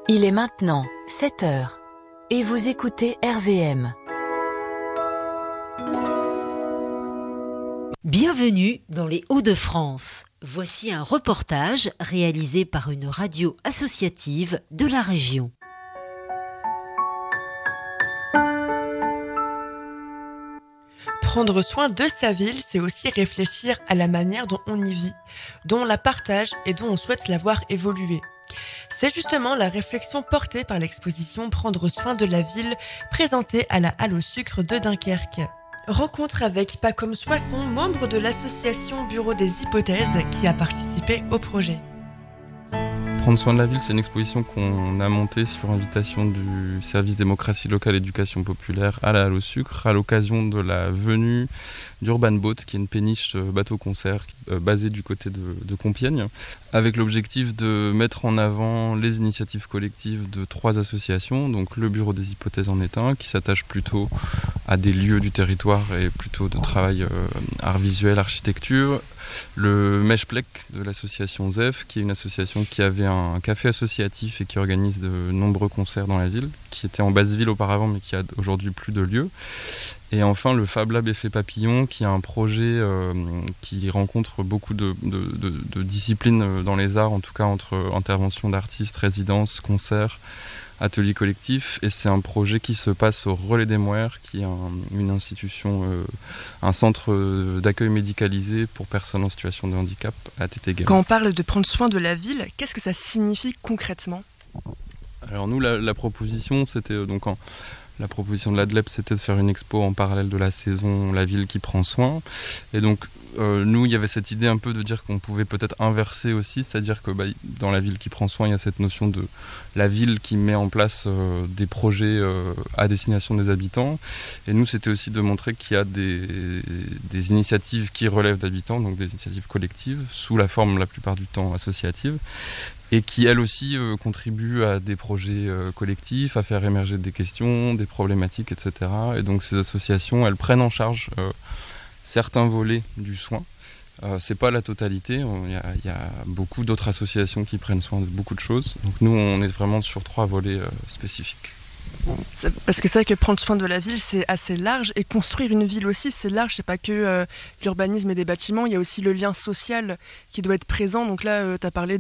Il est maintenant 7 heures et vous écoutez RVM. Bienvenue dans les Hauts-de-France. Voici un reportage réalisé par une radio associative de la région. Prendre soin de sa ville, c'est aussi réfléchir à la manière dont on y vit, dont on la partage et dont on souhaite la voir évoluer. C'est justement la réflexion portée par l'exposition Prendre soin de la ville, présentée à la Halle au Sucre de Dunkerque. Rencontre avec Pacôme Soisson, membre de l'association Bureau des Hypothèses, qui a participé au projet. Prendre soin de la ville, c'est une exposition qu'on a montée sur invitation du service démocratie locale éducation populaire à la Halle au Sucre, à l'occasion de la venue d'Urban Boat, qui est une péniche bateau-concert basée du côté de Compiègne, avec l'objectif de mettre en avant les initiatives collectives de 3 associations. Donc le Bureau des Hypothèses en est un, qui s'attache plutôt à des lieux du territoire et plutôt de travail art visuel, architecture. Le Meshplek de l'association ZEF, qui est une association qui avait un café associatif et qui organise de nombreux concerts dans la ville, qui était en basse ville auparavant mais qui a aujourd'hui plus de lieu. Et enfin le Fab Lab Effet Papillon, qui est un projet qui rencontre beaucoup de disciplines dans les arts, en tout cas entre intervention d'artistes, résidences, concerts, atelier collectif, et c'est un projet qui se passe au Relais des Mouers, qui est une institution, un centre d'accueil médicalisé pour personnes en situation de handicap à Tétéguer. Quand on parle de prendre soin de la ville, qu'est-ce que ça signifie concrètement ? Alors nous, la proposition, c'était la proposition de l'ADLEP, c'était de faire une expo en parallèle de la saison La ville qui prend soin. Et donc, nous, il y avait cette idée un peu de dire qu'on pouvait peut-être inverser aussi, c'est-à-dire que dans La ville qui prend soin, il y a cette notion de la ville qui met en place des projets à destination des habitants. Et nous, c'était aussi de montrer qu'il y a des initiatives qui relèvent d'habitants, donc des initiatives collectives, sous la forme la plupart du temps associative, et qui, elles aussi, contribuent à des projets collectifs, à faire émerger des questions, des problématiques, etc. Et donc ces associations, elles prennent en charge certains volets du soin. C'est pas la totalité, il y a beaucoup d'autres associations qui prennent soin de beaucoup de choses. Donc nous, on est vraiment sur 3 volets spécifiques. Parce que c'est vrai que prendre soin de la ville, c'est assez large, et construire une ville aussi, c'est large. C'est pas que l'urbanisme et des bâtiments, il y a aussi le lien social qui doit être présent. Donc là, tu as parlé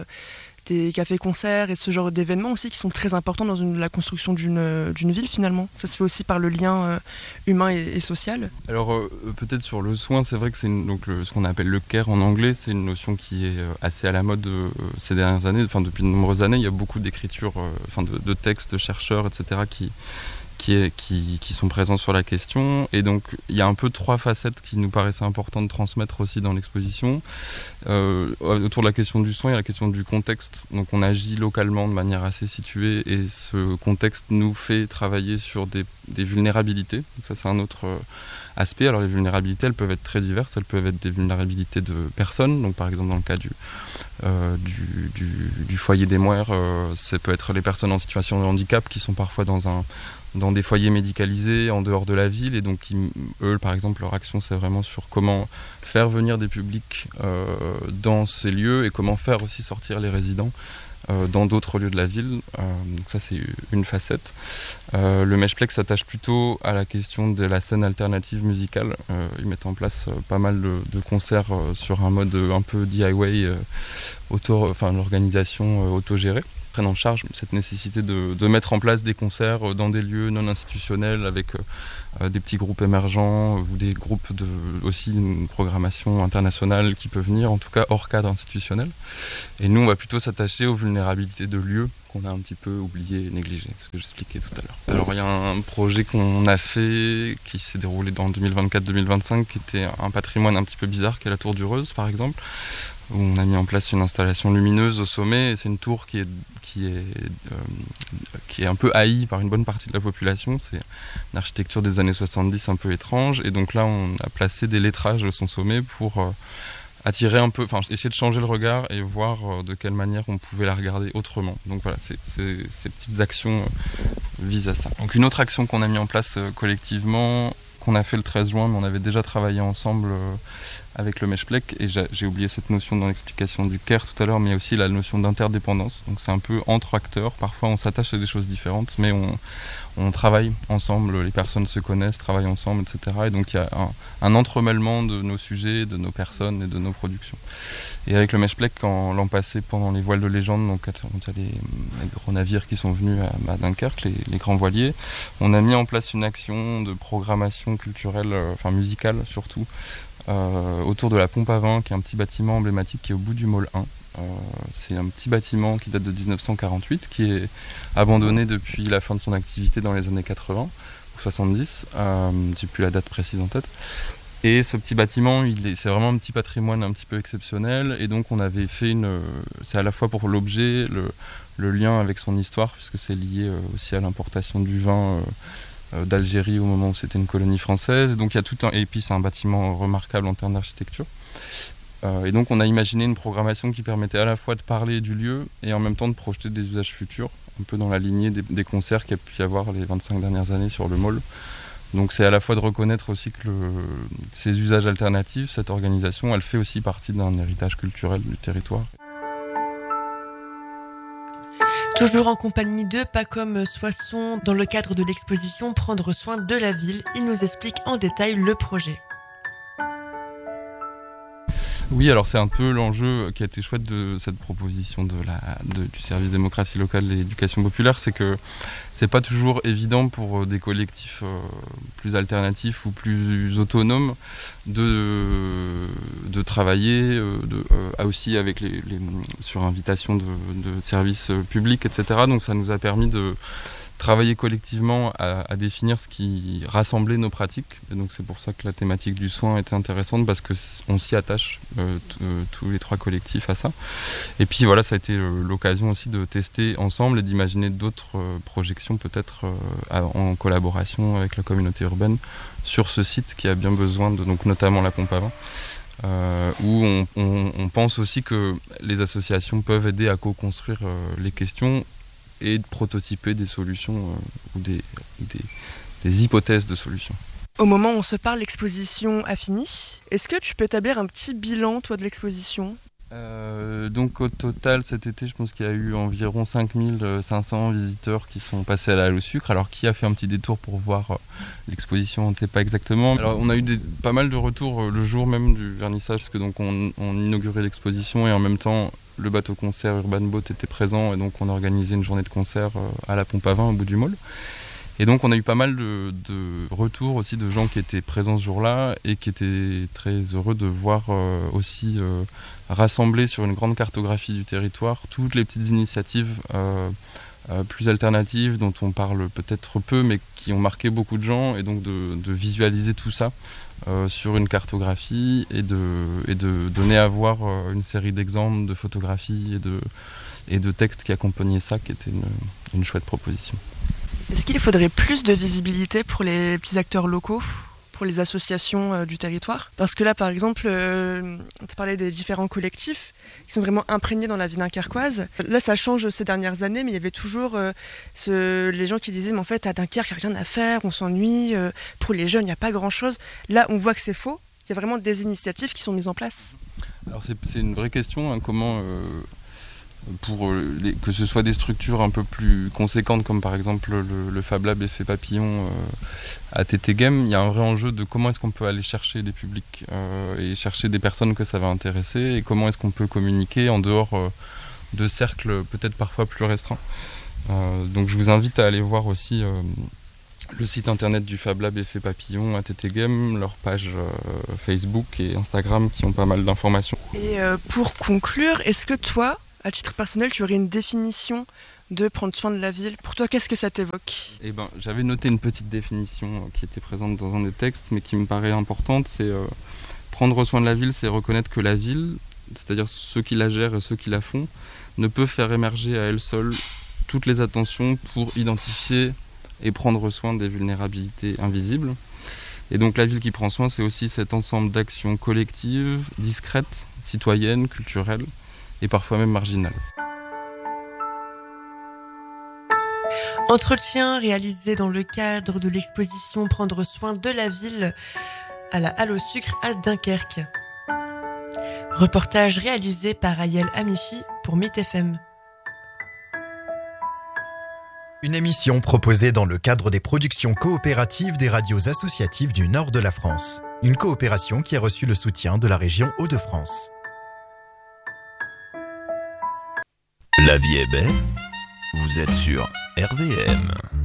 des cafés-concerts et ce genre d'événements aussi qui sont très importants dans la construction d'une ville finalement. Ça se fait aussi par le lien humain et social. Alors peut-être sur le soin, c'est vrai que c'est ce qu'on appelle le care en anglais, c'est une notion qui est assez à la mode ces dernières années. Enfin, depuis de nombreuses années, il y a beaucoup d'écritures, de textes de chercheurs, etc. qui sont présents sur la question. Et donc il y a un peu 3 facettes qui nous paraissaient importantes de transmettre aussi dans l'exposition. Autour de la question du soin, il y a la question du contexte. Donc on agit localement de manière assez située, et ce contexte nous fait travailler sur des vulnérabilités. Donc ça, c'est un autre aspect. Alors les vulnérabilités, elles peuvent être très diverses. Elles peuvent être des vulnérabilités de personnes. Donc par exemple dans le cas du foyer des Mouers, ça peut être les personnes en situation de handicap qui sont parfois dans des foyers médicalisés en dehors de la ville, et donc eux, par exemple, leur action, c'est vraiment sur comment faire venir des publics dans ces lieux, et comment faire aussi sortir les résidents dans d'autres lieux de la ville. Donc ça, c'est une facette. Le Meshplek s'attache plutôt à la question de la scène alternative musicale. Ils mettent en place pas mal de concerts sur un mode un peu DIY, l'organisation autogérée. Prennent en charge cette nécessité de mettre en place des concerts dans des lieux non institutionnels, avec des petits groupes émergents ou des groupes aussi une programmation internationale qui peut venir, en tout cas hors cadre institutionnel. Et nous, on va plutôt s'attacher aux vulnérabilités de lieux qu'on a un petit peu oublié et négligé, ce que j'expliquais tout à l'heure. Alors il y a un projet qu'on a fait qui s'est déroulé dans 2024-2025, qui était un patrimoine un petit peu bizarre, qui est la Tour du Reuse par exemple, où on a mis en place une installation lumineuse au sommet. Et c'est une tour qui est un peu haïe par une bonne partie de la population. C'est une architecture des années 70 un peu étrange, et donc là on a placé des lettrages à son sommet pour attirer un peu, essayer de changer le regard et voir de quelle manière on pouvait la regarder autrement. Donc voilà, ces petites actions visent à ça. Donc une autre action qu'on a mis en place collectivement, qu'on a fait le 13 juin, mais on avait déjà travaillé ensemble avec le Meshplek, et j'ai oublié cette notion dans l'explication du care tout à l'heure, mais il y a aussi la notion d'interdépendance. Donc c'est un peu entre acteurs, parfois on s'attache à des choses différentes, mais on travaille ensemble, les personnes se connaissent, travaillent ensemble, etc. Et donc il y a un entremêlement de nos sujets, de nos personnes et de nos productions. Et avec le Meshplek, l'an passé, pendant les voiles de légende, donc quand il y a les gros navires qui sont venus à Dunkerque, les grands voiliers, on a mis en place une action de programmation culturelle, musicale surtout, autour de la pompe à vin, qui est un petit bâtiment emblématique qui est au bout du Môle 1. C'est un petit bâtiment qui date de 1948, qui est abandonné depuis la fin de son activité dans les années 80 ou 70, j'ai plus la date précise en tête. Et ce petit bâtiment, c'est vraiment un petit patrimoine un petit peu exceptionnel, et donc on avait fait c'est à la fois pour l'objet, le lien avec son histoire, puisque c'est lié aussi à l'importation du vin d'Algérie au moment où c'était une colonie française. Donc il y a et puis c'est un bâtiment remarquable en termes d'architecture. Et donc on a imaginé une programmation qui permettait à la fois de parler du lieu et en même temps de projeter des usages futurs, un peu dans la lignée des concerts qu'il y a pu y avoir les 25 dernières années sur le Môle. Donc c'est à la fois de reconnaître aussi que ces usages alternatifs, cette organisation, elle fait aussi partie d'un héritage culturel du territoire. Toujours en compagnie de Pacom Soisson, dans le cadre de l'exposition Prendre soin de la ville, il nous explique en détail le projet. Oui, alors c'est un peu l'enjeu qui a été chouette de cette proposition du service démocratie locale et éducation populaire, c'est que c'est pas toujours évident pour des collectifs plus alternatifs ou plus autonomes de travailler aussi avec sur invitation de services publics, etc. Donc ça nous a permis de travailler collectivement à définir ce qui rassemblait nos pratiques. Et donc c'est pour ça que la thématique du soin était intéressante, parce qu'on s'y attache tous les 3 collectifs à ça. Et puis voilà, ça a été l'occasion aussi de tester ensemble et d'imaginer d'autres projections peut-être en collaboration avec la communauté urbaine sur ce site qui a bien besoin donc notamment la pompe à vin. Où on pense aussi que les associations peuvent aider à co-construire les questions et de prototyper des solutions ou des hypothèses de solutions. Au moment où on se parle, l'exposition a fini. Est-ce que tu peux établir un petit bilan, toi, de l'exposition ? Donc au total, cet été, je pense qu'il y a eu environ 5500 visiteurs qui sont passés à la Halle au Sucre. Alors qui a fait un petit détour pour voir l'exposition, on ne sait pas exactement. Alors on a eu pas mal de retours le jour même du vernissage, parce que donc on inaugurait l'exposition et en même temps le bateau concert Urban Boat était présent, et donc on a organisé une journée de concert à la pompe à vin au bout du Môle. Et donc on a eu pas mal de retours aussi de gens qui étaient présents ce jour-là et qui étaient très heureux de voir aussi rassembler sur une grande cartographie du territoire toutes les petites initiatives plus alternatives dont on parle peut-être peu mais qui ont marqué beaucoup de gens, et donc de visualiser tout ça sur une cartographie et de donner à voir une série d'exemples, de photographies et de textes qui accompagnaient ça, qui était une chouette proposition. Est-ce qu'il faudrait plus de visibilité pour les petits acteurs locaux, pour les associations du territoire ? Parce que là, par exemple, tu as parlé des différents collectifs qui sont vraiment imprégnés dans la vie dunkerquoise. Là, ça change ces dernières années, mais il y avait toujours les gens qui disaient « mais en fait, à Dunkerque, il n'y a rien à faire, on s'ennuie, pour les jeunes, il n'y a pas grand-chose ». Là, on voit que c'est faux. Il y a vraiment des initiatives qui sont mises en place. Alors c'est une vraie question, hein, comment... pour que ce soit des structures un peu plus conséquentes comme par exemple le Fab Lab Effet Papillon à TT Game, il y a un vrai enjeu de comment est-ce qu'on peut aller chercher des publics et chercher des personnes que ça va intéresser, et comment est-ce qu'on peut communiquer en dehors de cercles peut-être parfois plus restreints. Donc je vous invite à aller voir aussi le site internet du Fab Lab Effet Papillon à TT Game, leur page Facebook et Instagram qui ont pas mal d'informations. Et pour conclure, est-ce que toi, à titre personnel, tu aurais une définition de prendre soin de la ville ? Pour toi, qu'est-ce que ça t'évoque ? J'avais noté une petite définition qui était présente dans un des textes, mais qui me paraît importante. C'est prendre soin de la ville, c'est reconnaître que la ville, c'est-à-dire ceux qui la gèrent et ceux qui la font, ne peut faire émerger à elle seule toutes les attentions pour identifier et prendre soin des vulnérabilités invisibles. Et donc la ville qui prend soin, c'est aussi cet ensemble d'actions collectives, discrètes, citoyennes, culturelles, et parfois même marginal. Entretien réalisé dans le cadre de l'exposition Prendre soin de la ville à la Halle au Sucre à Dunkerque. Reportage réalisé par Ayel Amichi pour Mythe FM. Une émission proposée dans le cadre des productions coopératives des radios associatives du nord de la France. Une coopération qui a reçu le soutien de la région Hauts-de-France. La vie est belle, vous êtes sur RVM.